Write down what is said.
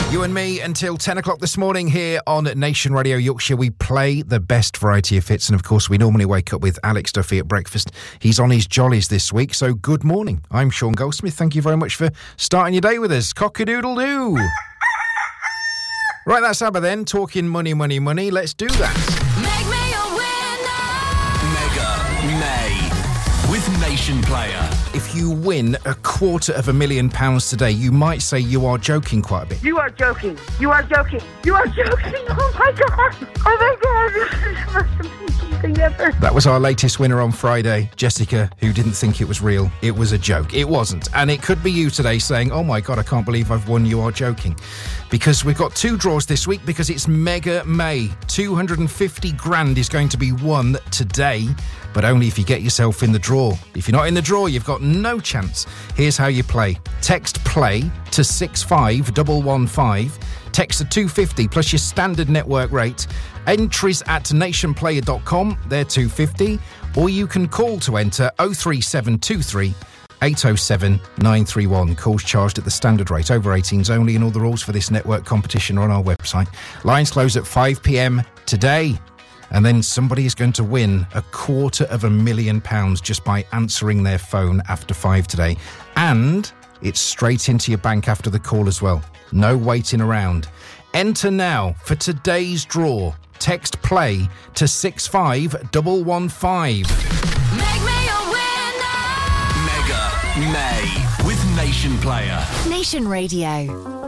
You and me until 10 o'clock this morning here on Nation Radio Yorkshire. We play the best variety of hits. And of course, we normally wake up with Alex Duffy at breakfast. He's on his jollies this week. So good morning. I'm Sean Goldsmith. Thank you very much for starting your day with us. Cock-a-doodle-doo. Right, that's ABBA then. Talking money, money, money. Let's do that. Mega May with Nation Player. If you win £250,000 today, you might say you are joking quite a bit. You are joking. You are joking. You are joking. Oh my God. Oh my God. This is the most amazing thing ever. That was our latest winner on Friday, Jessica, who didn't think it was real. It was a joke. It wasn't. And it could be you today saying, oh my God, I can't believe I've won. You are joking. Because we've got 2 draws this week because it's Mega May. 250 grand is going to be won today, but only if you get yourself in the draw. If you're not in the draw, you've got no chance. Here's how you play. Text PLAY to 65115. Text to 250 plus your standard network rate. Entries at nationplayer.com. They're 250. Or you can call to enter 03723 807 931. Calls charged at the standard rate. Over 18s only, and all the rules for this network competition are on our website. Lines close at 5 p.m. today. And then somebody is going to win £250,000 just by answering their phone after 5 today. And it's straight into your bank after the call as well. No waiting around. Enter now for today's draw. Text PLAY to 65115. Make me a winner! Mega May with Nation Player. Nation Radio.